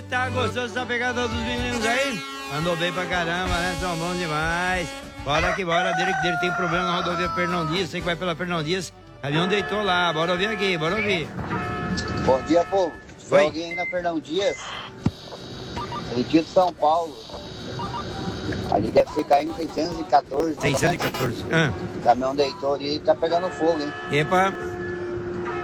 Tá gostoso essa pegada dos meninos aí? Andou bem pra caramba, né? São bons demais. Bora que bora, dele tem problema na rodovia Fernão Dias, sei que vai pela Fernão Dias. O avião deitou lá, bora ouvir aqui, bora ouvir. Bom dia, povo. Se Oi. alguém aí na Fernão Dias, sentido São Paulo, ali deve ser KM 614. 614. O caminhão deitou ali e tá pegando fogo, hein? Epa.